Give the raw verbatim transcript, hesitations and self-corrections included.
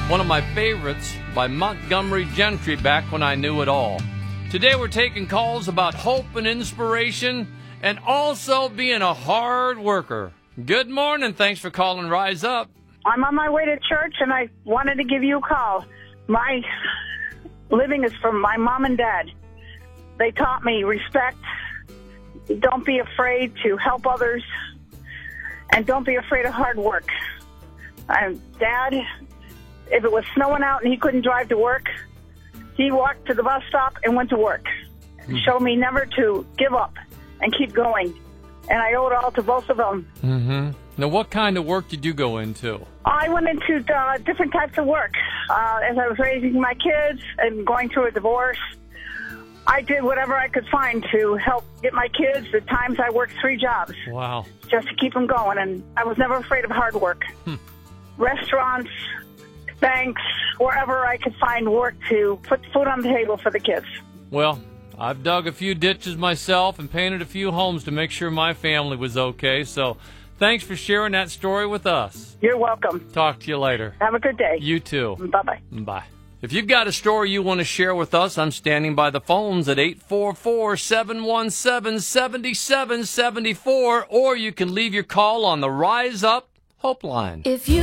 one of my favorites by Montgomery Gentry back when I knew it all. Today we're taking calls about hope and inspiration and also being a hard worker. Good morning. Thanks for calling Rise Up. I'm on my way to church, and I wanted to give you a call. My living is from my mom and dad. They taught me respect, don't be afraid to help others, and don't be afraid of hard work. And Dad, if it was snowing out and he couldn't drive to work, he walked to the bus stop and went to work. Mm-hmm. Showed me never to give up and keep going. And I owe it all to both of them. Mm-hmm. Now, what kind of work did you go into? I went into uh, different types of work. Uh, as I was raising my kids and going through a divorce, I did whatever I could find to help get my kids. At times I worked three jobs. Wow. Just to keep them going. And I was never afraid of hard work. Hmm. Restaurants, banks, wherever I could find work to put food on the table for the kids. Well, I've dug a few ditches myself and painted a few homes to make sure my family was okay. So thanks for sharing that story with us. You're welcome. Talk to you later. Have a good day. You too. Bye-bye. Bye. If you've got a story you want to share with us, I'm standing by the phones at eight four four, seven one seven, seven seven seven four, or you can leave your call on the Rise Up Hope Line. If you